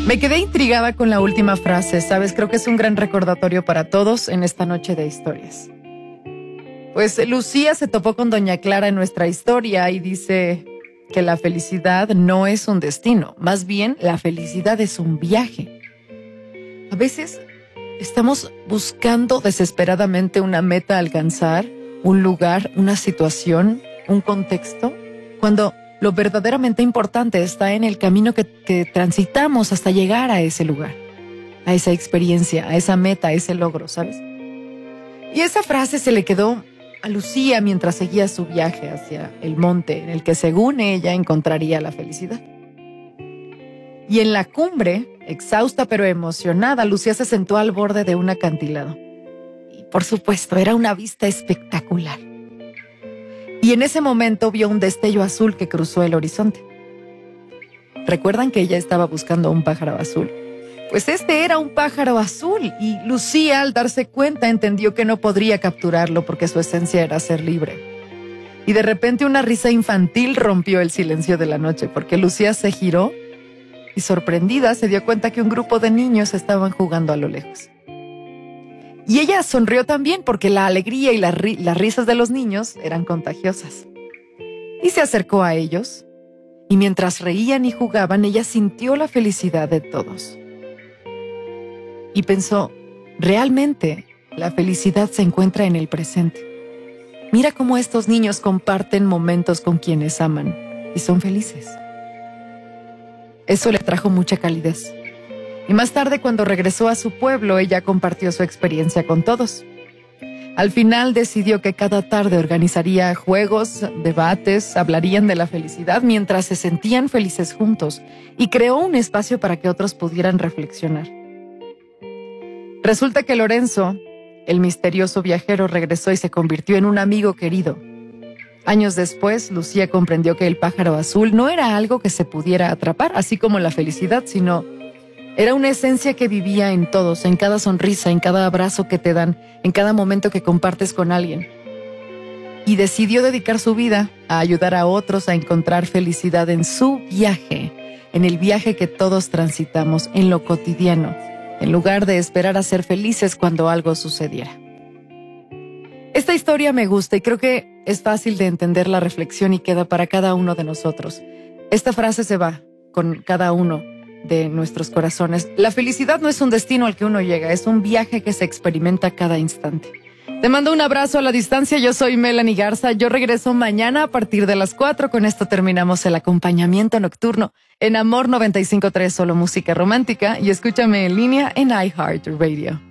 Me quedé intrigada con la última frase, ¿sabes? Creo que es un gran recordatorio para todos en esta noche de historias. Pues Lucía se topó con Doña Clara en nuestra historia y dice que la felicidad no es un destino, más bien la felicidad es un viaje. A veces estamos buscando desesperadamente una meta a alcanzar, un lugar, una situación, un contexto, cuando lo verdaderamente importante está en el camino que transitamos hasta llegar a ese lugar, a esa experiencia, a esa meta, a ese logro, ¿sabes? Y esa frase se le quedó a Lucía mientras seguía su viaje hacia el monte en el que, según ella, encontraría la felicidad. Y en la cumbre, exhausta pero emocionada, Lucía se sentó al borde de un acantilado. Y por supuesto, era una vista espectacular. Y en ese momento vio un destello azul que cruzó el horizonte. ¿Recuerdan que ella estaba buscando un pájaro azul? Pues este era un pájaro azul y Lucía, al darse cuenta, entendió que no podría capturarlo porque su esencia era ser libre. Y de repente una risa infantil rompió el silencio de la noche porque Lucía se giró y, sorprendida, se dio cuenta que un grupo de niños estaban jugando a lo lejos. Y ella sonrió también porque la alegría y las risas de los niños eran contagiosas. Y se acercó a ellos, y mientras reían y jugaban, ella sintió la felicidad de todos. Y pensó, realmente, la felicidad se encuentra en el presente. Mira cómo estos niños comparten momentos con quienes aman y son felices. Eso le trajo mucha calidez. Y más tarde, cuando regresó a su pueblo, ella compartió su experiencia con todos. Al final decidió que cada tarde organizaría juegos, debates, hablarían de la felicidad mientras se sentían felices juntos y creó un espacio para que otros pudieran reflexionar. Resulta que Lorenzo, el misterioso viajero, regresó y se convirtió en un amigo querido. Años después, Lucía comprendió que el pájaro azul no era algo que se pudiera atrapar, así como la felicidad, sino era una esencia que vivía en todos, en cada sonrisa, en cada abrazo que te dan, en cada momento que compartes con alguien. Y decidió dedicar su vida a ayudar a otros a encontrar felicidad en su viaje, en el viaje que todos transitamos, en lo cotidiano, en lugar de esperar a ser felices cuando algo sucediera. Esta historia me gusta y creo que es fácil de entender la reflexión y queda para cada uno de nosotros. Esta frase se va con cada uno de nuestros corazones. La felicidad no es un destino al que uno llega, es un viaje que se experimenta cada instante. Te mando un abrazo a la distancia, yo soy Melanie Garza, yo regreso mañana a partir de las 4, con esto terminamos el acompañamiento nocturno en Amor 95.3, solo música romántica, y escúchame en línea en iHeartRadio.